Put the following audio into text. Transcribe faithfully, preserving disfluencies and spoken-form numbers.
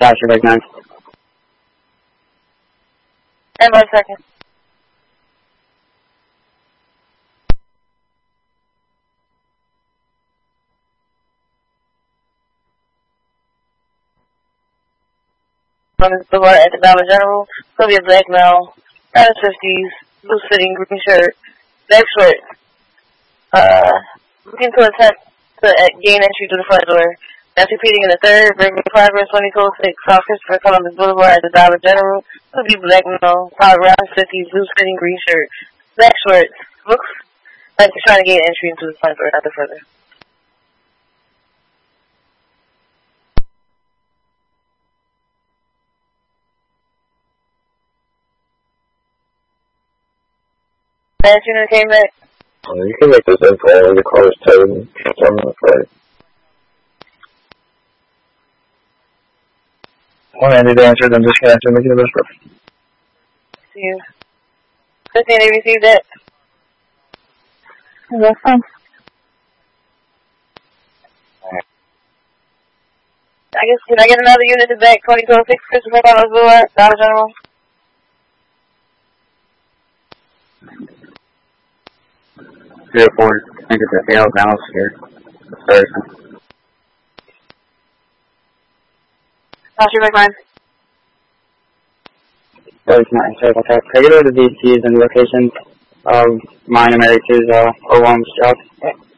Dasher back nine. And one second. On the boulevard at the Dollar General, could be a black male, Riders fifties, blue fitting, green shirt, black shorts, uh, looking to attempt to gain entry to the front door. That's repeating in the third, bringing progress twenty oh six, South Christopher Columbus Boulevard at the Dollar General, could be black male, Riders fifties, blue fitting, green shirt, black shorts, looks like he's trying to gain entry into the front door, not the further. Last unit came back. Uh, you can make this info when the car is towed. I'm not afraid. One ended answered and disconnected. Make it a whisper. See you. fifteen, they received that? Yes, fine. I guess, can I get another unit to back twenty oh six, Christopher Columbus Boulevard, Dollar General? Zero four, I think it's a failed mouse here. Person. How's your line? Really not circle tap. Can I get over the D Cs and locations of mine and Mary two's uh, oh one job?